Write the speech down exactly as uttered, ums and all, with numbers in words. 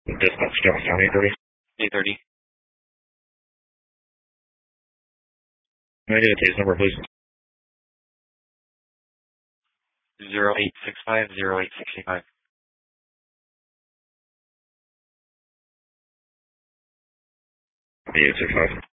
Dispatch, Johnstown, eight thirty. eight thirty. Can I get a case number, please? zero eight six five, zero eight six five. eight six five.